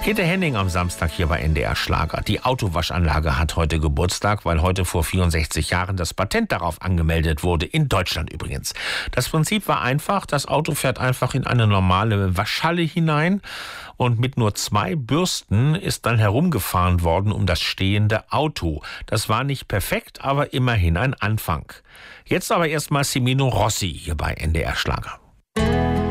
Peter Henning am Samstag hier bei NDR Schlager. Die Autowaschanlage hat heute Geburtstag, weil heute vor 64 Jahren das Patent darauf angemeldet wurde. In Deutschland übrigens. Das Prinzip war einfach. Das Auto fährt einfach in eine normale Waschhalle hinein. Und mit nur 2 Bürsten ist dann herumgefahren worden um das stehende Auto. Das war nicht perfekt, aber immerhin ein Anfang. Jetzt aber erstmal Semino Rossi hier bei NDR Schlager.